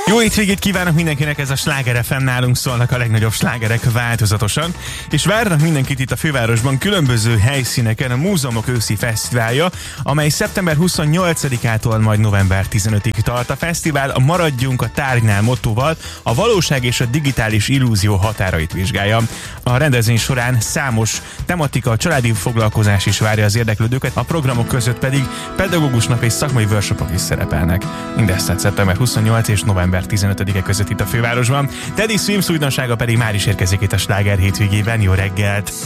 Jó hétvégét kívánok mindenkinek, ez a Sláger FM, nálunk szólnak a legnagyobb slágerek változatosan, és várnak mindenkit itt a fővárosban különböző helyszíneken a Múzeumok őszi fesztiválja, amely szeptember 28-ától majd november 15-ig tart. A fesztivál a Maradjunk a tárgynál mottóval a valóság és a digitális illúzió határait vizsgálja. A rendezvény során számos tematika, családi foglalkozás is várja az érdeklődőket, a programok között pedig pedagógus nap és szakmai workshopok is szerepelnek. Mindezt tehát szeptember 28 és november 15-e között itt a fővárosban. Teddy Swims újdonsága pedig már is érkezik itt a Sláger hétvégében. Jó reggelt!